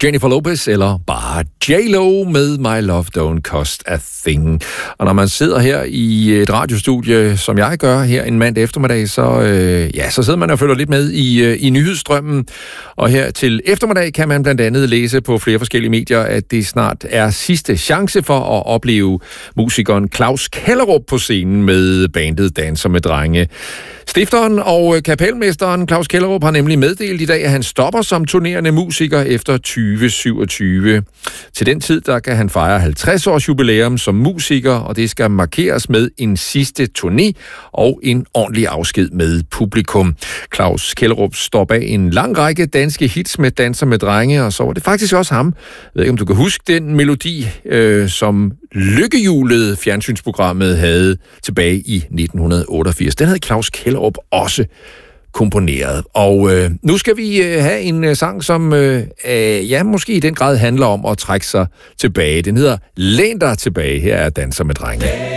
Jennifer Lopez eller bare J-Lo med My Love Don't Cost a Thing. Og når man sidder her i et radiostudie, som jeg gør her en mandag eftermiddag, så sidder man og følger lidt med i nyhedsstrømmen. Og her til eftermiddag kan man blandt andet læse på flere forskellige medier, at det snart er sidste chance for at opleve musikeren Claus Kellerup på scenen med bandet Danser med Drenge. Stifteren og kapelmesteren Claus Kellerup har nemlig meddelt i dag, at han stopper som turnerende musiker efter 2027. Til den tid, der kan han fejre 50 års jubilæum som musiker, og det skal markeres med en sidste turné og en ordentlig afsked med publikum. Claus Kellerup står bag en lang række danske hits med Danser med Drenge, og så var det faktisk også ham. Jeg ved ikke, om du kan huske den melodi, som Lykkehjulet fjernsynsprogrammet havde tilbage i 1988. Den havde Claus Kellerup også komponeret. Og nu skal vi have en sang, som måske i den grad handler om at trække sig tilbage. Den hedder Læn dig tilbage. Her er Danser med Drenge.